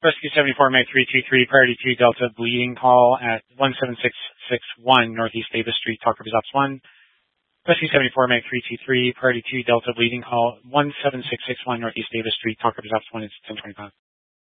Rescue 74, Mag 323, priority 2 Delta bleeding call at 17661 Northeast Davis Street, Talk River Ops 1. Rescue 74, Mag 323, priority 2 Delta bleeding call 17661 Northeast Davis Street, Talk River Ops 1. It's 1025.